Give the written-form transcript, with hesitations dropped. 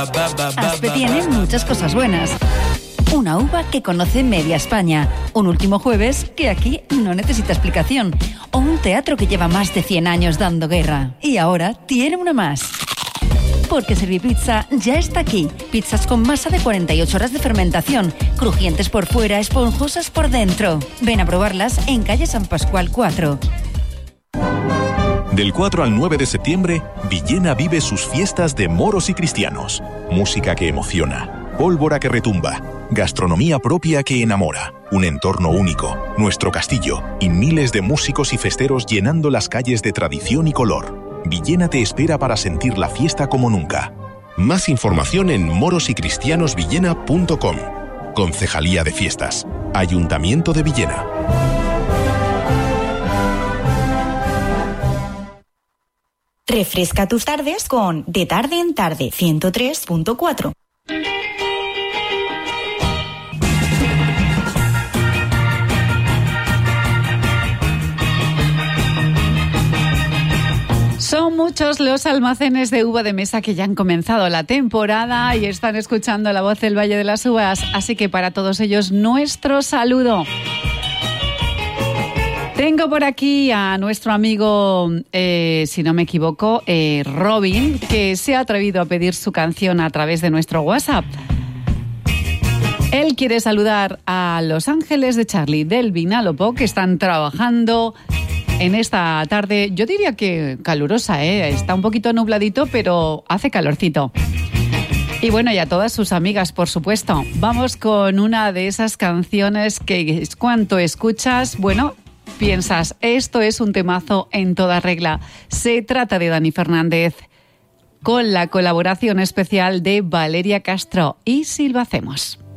Aspe tiene muchas cosas buenas. Una uva que conoce media España. Un último jueves que aquí no necesita explicación. O un teatro que lleva más de 100 años dando guerra. Y ahora tiene una más. Porque Servipizza ya está aquí. Pizzas con masa de 48 horas de fermentación. Crujientes por fuera, esponjosas por dentro. Ven a probarlas en calle San Pascual 4. Del 4 al 9 de septiembre, Villena vive sus fiestas de moros y cristianos. Música que emociona, pólvora que retumba, gastronomía propia que enamora, un entorno único, nuestro castillo y miles de músicos y festeros llenando las calles de tradición y color. Villena te espera para sentir la fiesta como nunca. Más información en morosycristianosvillena.com. Concejalía de Fiestas. Ayuntamiento de Villena. Refresca tus tardes con De Tarde en Tarde 103.4. Son muchos los almacenes de uva de mesa que ya han comenzado la temporada y están escuchando la voz del Valle de las Uvas, así que para todos ellos nuestro saludo. Tengo por aquí a nuestro amigo, si no me equivoco, Robin, que se ha atrevido a pedir su canción a través de nuestro WhatsApp. Él quiere saludar a Los Ángeles de Charlie del Vinalopó, que están trabajando en esta tarde, yo diría que calurosa, está un poquito nubladito, pero hace calorcito. Y bueno, y a todas sus amigas, por supuesto. Vamos con una de esas canciones que cuanto escuchas, bueno, piensas, esto es un temazo en toda regla. Se trata de Dani Fernández, con la colaboración especial de Valeria Castro y Silva Hacemos.